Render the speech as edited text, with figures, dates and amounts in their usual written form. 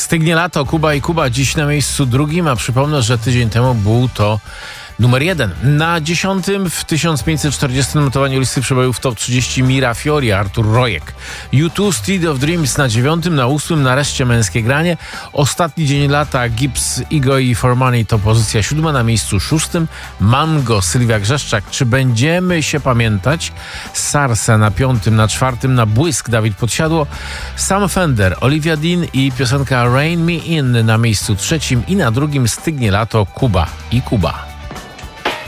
Stygnie lato, Kuba i Kuba dziś na miejscu drugim, a przypomnę, że tydzień temu był to numer 1. Na 10. w 1540 notowaniu listy przebojów Top 30 Mira Fiori, Artur Rojek. U2 Street of Dreams na 9. Na 8. nareszcie męskie granie. Ostatni dzień lata Gibbs, Igo i For Money to pozycja 7. Na miejscu 6. Mango, Sylwia Grzeszczak. Czy będziemy się pamiętać? Sarsa na 5. Na 4. na Błysk Dawid Podsiadło. Sam Fender, Olivia Dean i piosenka Rain Me In na miejscu 3. I na 2. Stygnie lato Kuba i Kuba.